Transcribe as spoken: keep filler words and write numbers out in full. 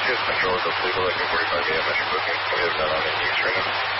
Control, go please, electric forty-five A M, metric booking. We have none on the East right now.